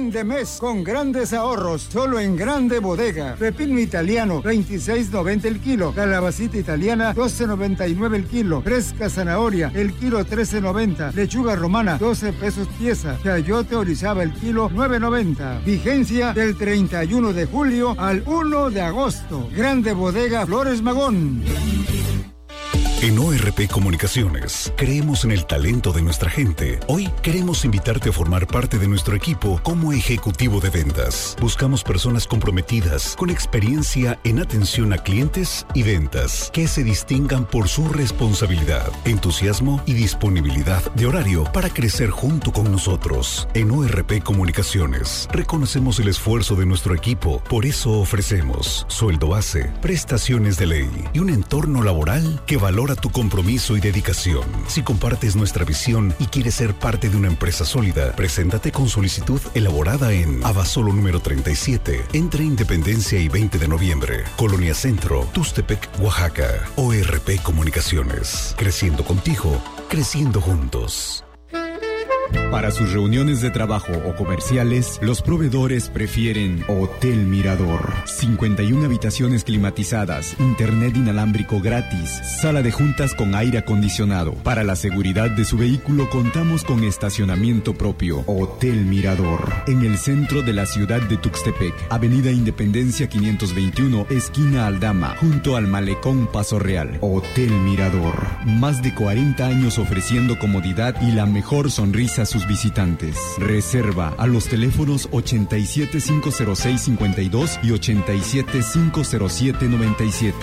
Fin de mes con grandes ahorros, solo en Grande Bodega. Pepino italiano, 26.90 el kilo. Calabacita italiana, 12.99 el kilo. Fresca zanahoria, el kilo 13.90. Lechuga romana, 12 pesos pieza. Chayote Orizaba, el kilo 9.90. Vigencia del 31 de julio al 1 de agosto. Grande Bodega Flores Magón. En ORP Comunicaciones, creemos en el talento de nuestra gente. Hoy queremos invitarte a formar parte de nuestro equipo como ejecutivo de ventas. Buscamos personas comprometidas, con experiencia en atención a clientes y ventas, que se distingan por su responsabilidad, entusiasmo y disponibilidad de horario para crecer junto con nosotros. En ORP Comunicaciones, reconocemos el esfuerzo de nuestro equipo. Por eso ofrecemos sueldo base, prestaciones de ley y un entorno laboral que valora tu compromiso y dedicación. Si compartes nuestra visión y quieres ser parte de una empresa sólida, preséntate con solicitud elaborada en Abasolo número 37, entre Independencia y 20 de noviembre, Colonia Centro, Tuxtepec, Oaxaca. ORP Comunicaciones. Creciendo contigo, creciendo juntos. Para sus reuniones de trabajo o comerciales, los proveedores prefieren Hotel Mirador. 51 habitaciones climatizadas, internet inalámbrico gratis, sala de juntas con aire acondicionado. Para la seguridad de su vehículo contamos con estacionamiento propio. Hotel Mirador. En el centro de la ciudad de Tuxtepec, Avenida Independencia 521, esquina Aldama, junto al Malecón Paso Real. Hotel Mirador. Más de 40 años ofreciendo comodidad y la mejor sonrisa a sus visitantes. Reserva a los teléfonos 87-506-52 y 87-507-97.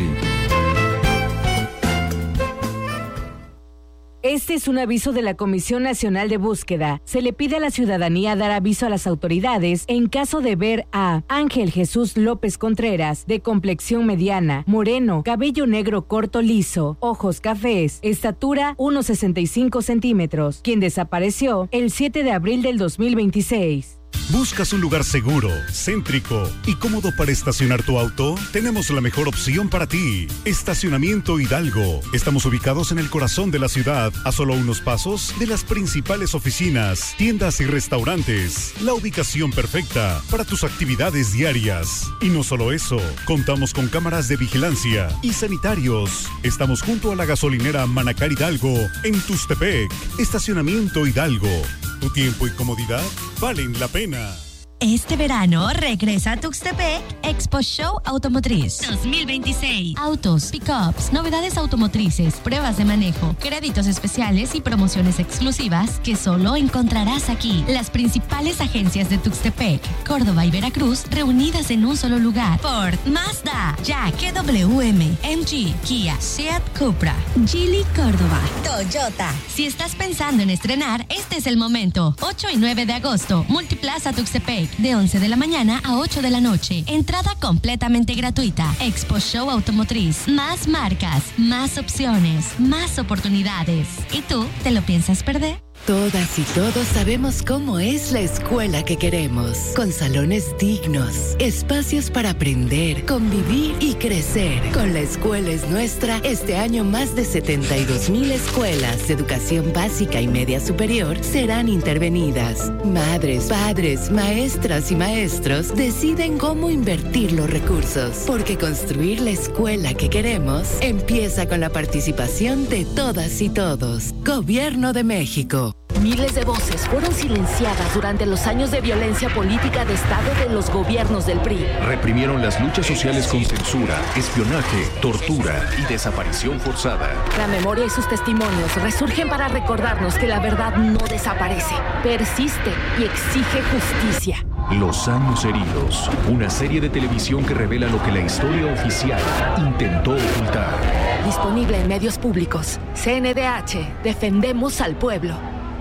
Este es un aviso de la Comisión Nacional de Búsqueda. Se le pide a la ciudadanía dar aviso a las autoridades en caso de ver a Ángel Jesús López Contreras, de complexión mediana, moreno, cabello negro corto liso, ojos cafés, estatura 1,65 centímetros, quien desapareció el 7 de abril del 2026. ¿Buscas un lugar seguro, céntrico y cómodo para estacionar tu auto? Tenemos la mejor opción para ti. Estacionamiento Hidalgo. Estamos ubicados en el corazón de la ciudad, a solo unos pasos de las principales oficinas, tiendas y restaurantes. La ubicación perfecta para tus actividades diarias. Y no solo eso, contamos con cámaras de vigilancia y sanitarios. Estamos junto a la gasolinera Manacar Hidalgo, en Tuxtepec. Estacionamiento Hidalgo. Tu tiempo y comodidad valen la pena. Este verano regresa a Tuxtepec Expo Show Automotriz 2026. Autos, pickups, novedades automotrices, pruebas de manejo, créditos especiales y promociones exclusivas que solo encontrarás aquí. Las principales agencias de Tuxtepec, Córdoba y Veracruz reunidas en un solo lugar. Ford, Mazda, Jack, KWM, MG, Kia, Seat, Cupra, Geely, Córdoba, Toyota. Si estás pensando en estrenar, este es el momento. 8 y 9 de agosto, Multiplaza Tuxtepec. De 11 de la mañana a 8 de la noche. Entrada completamente gratuita. Expo Show Automotriz. Más marcas, más opciones, más oportunidades. ¿Y tú, te lo piensas perder? Todas y todos sabemos cómo es la escuela que queremos, con salones dignos, espacios para aprender, convivir y crecer. Con La Escuela es Nuestra, este año más de 72,000 escuelas de educación básica y media superior serán intervenidas. Madres, padres, maestras y maestros deciden cómo invertir los recursos, porque construir la escuela que queremos empieza con la participación de todas y todos. Gobierno de México. Miles de voces fueron silenciadas durante los años de violencia política de Estado de los gobiernos del PRI. Reprimieron las luchas sociales con censura, espionaje, tortura y desaparición forzada. La memoria y sus testimonios resurgen para recordarnos que la verdad no desaparece, persiste y exige justicia. Los años heridos, una serie de televisión que revela lo que la historia oficial intentó ocultar. Disponible en medios públicos. CNDH, defendemos al pueblo.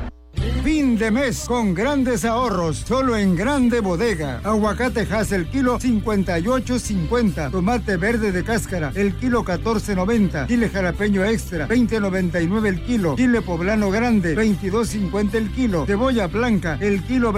Fin de mes con grandes ahorros, solo en Grande Bodega. Aguacate Hass el kilo 58.50. Tomate verde de cáscara el kilo 14.90. Chile jalapeño extra 20.99 el kilo. Chile poblano grande 22.50 el kilo. Cebolla blanca el kilo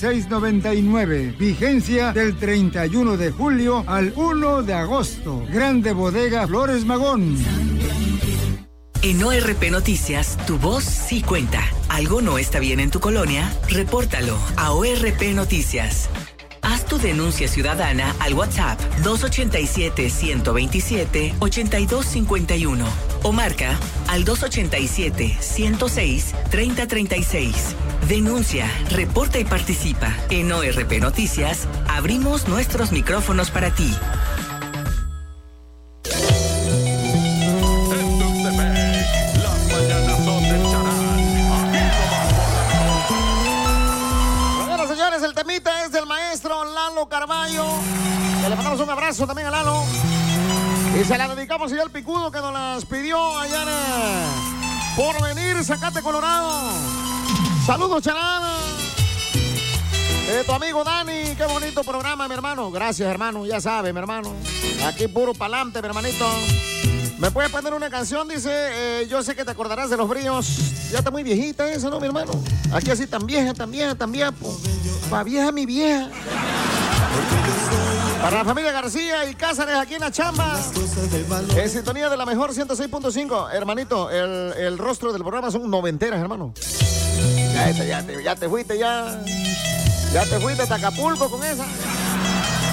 26.99. Vigencia del 31 de julio al 1 de agosto. Grande Bodega Flores Magón. En ORP Noticias, tu voz sí cuenta. ¿Algo no está bien en tu colonia? Repórtalo a ORP Noticias. Haz tu denuncia ciudadana al WhatsApp 287-127-8251 o marca al 287-106-3036. Denuncia, reporta y participa. En ORP Noticias abrimos nuestros micrófonos para ti. El temita es del maestro Lalo Carballo. Le mandamos un abrazo también a Lalo. Y se la dedicamos allá al picudo que nos las pidió allá por venir, Zacate, Colorado. Saludos, Charana. Tu amigo Dani, qué bonito programa, mi hermano. Gracias, hermano, ya sabe, mi hermano. Aquí puro pa'lante, mi hermanito. ¿Me puedes poner una canción? Dice, yo sé que te acordarás de Los Bríos. Ya está muy viejita esa, ¿no, mi hermano? Aquí así tan vieja, pues. Pa' vieja mi vieja. Para la familia García y Cázares aquí en la chamba. En sintonía de la mejor 106.5. Hermanito, el rostro del programa son noventeras, hermano. Ya te fuiste hasta Acapulco con esa.